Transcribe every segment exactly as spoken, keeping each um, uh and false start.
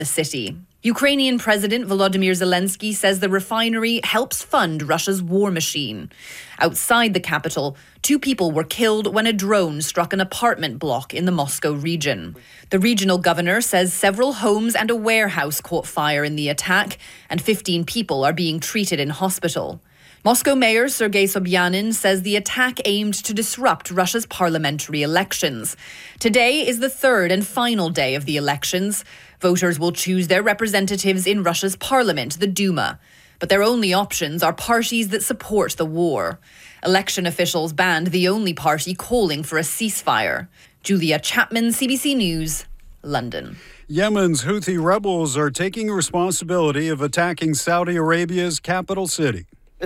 the city. Ukrainian President Volodymyr Zelensky says the refinery helps fund Russia's war machine. Outside the capital, two people were killed when a drone struck an apartment block in the Moscow region. The regional governor says several homes and a warehouse caught fire in the attack, and fifteen people are being treated in hospital. Moscow Mayor Sergei Sobyanin says the attack aimed to disrupt Russia's parliamentary elections. Today is the third and final day of the elections. Voters will choose their representatives in Russia's parliament, the Duma. But their only options are parties that support the war. Election officials banned the only party calling for a ceasefire. Julia Chapman, C B C News, London. Yemen's Houthi rebels are taking responsibility of attacking Saudi Arabia's capital city. A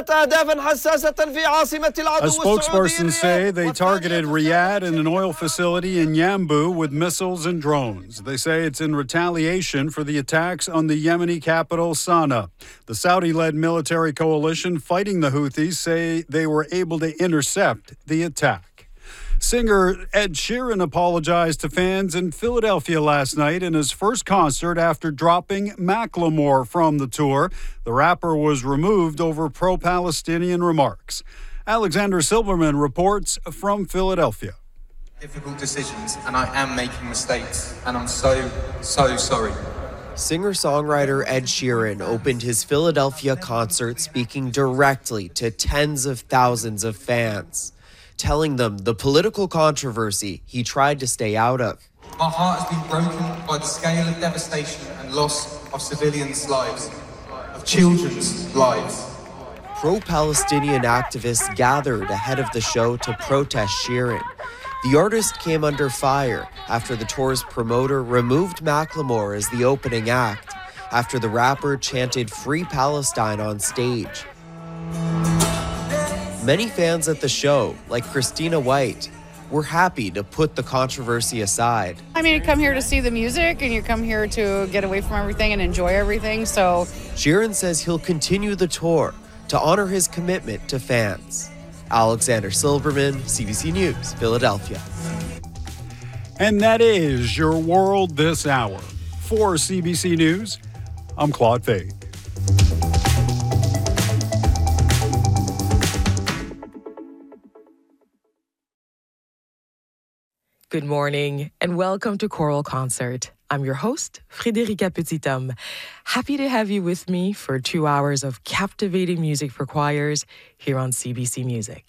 spokesperson say they targeted Riyadh and an oil facility in Yanbu with missiles and drones. They say it's in retaliation for the attacks on the Yemeni capital, Sana'a. The Saudi-led military coalition fighting the Houthis say they were able to intercept the attack. Singer Ed Sheeran apologized to fans in Philadelphia last night in his first concert after dropping Macklemore from the tour. The rapper was removed over pro-Palestinian remarks. Alexander Silverman reports from Philadelphia. Difficult decisions, and I am making mistakes, and I'm so, so sorry. Singer-songwriter Ed Sheeran opened his Philadelphia concert speaking directly to tens of thousands of fans, telling them the political controversy he tried to stay out of. My heart has been broken by the scale of devastation and loss of civilians' lives, of children's lives. Pro-Palestinian activists gathered ahead of the show to protest Sheeran. The artist came under fire after the tour's promoter removed Macklemore as the opening act, after the rapper chanted "Free Palestine" on stage. Many fans at the show, like Christina White, were happy to put the controversy aside. I mean, you come here to see the music and you come here to get away from everything and enjoy everything, so... Sheeran says he'll continue the tour to honor his commitment to fans. Alexander Silverman, C B C News, Philadelphia. And that is your world this hour. For C B C News, I'm Claude Fade. Good morning and welcome to Choral Concert. I'm your host, Frédérica Petithomme. Happy to have you with me for two hours of captivating music for choirs here on C B C Music.